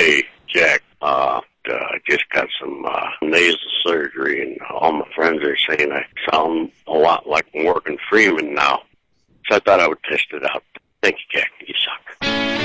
Hey, Jack, I just got some nasal surgery, and all my friends are saying I sound a lot like Morgan Freeman now. So I thought I would test it out. Thank you, Jack. You suck.